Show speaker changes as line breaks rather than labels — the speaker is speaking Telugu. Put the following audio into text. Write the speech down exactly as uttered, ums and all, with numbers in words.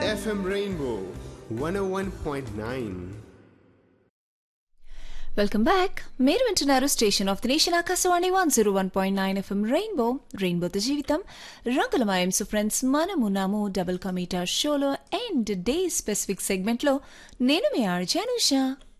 F M Rainbow one oh one point nine.
Welcome back. మీరు వింటున్నారు station of the nation Akashvani one zero one point nine FM rainbow రెయిన్బోతో జీవితం రంగులమయం. సో ఫ్రెండ్స్, మనమున్నాము డబుల్ కమీటా షోలో అండ్ డే స్పెసిఫిక్ సెగ్మెంట్లో. నేను మీ ఆర్జే అనుష.